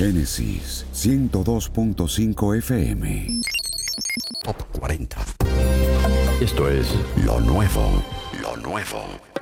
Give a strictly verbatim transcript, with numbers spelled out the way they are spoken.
Génesis ciento dos punto cinco F M. Top cuarenta. Esto es lo nuevo, lo nuevo.